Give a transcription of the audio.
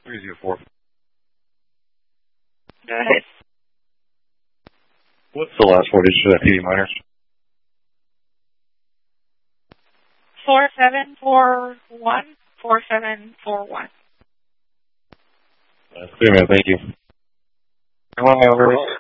304. Go ahead. What's the last 4 digits of that PD minor? 4741. 4741. That's clear, man. Thank you. Come on over.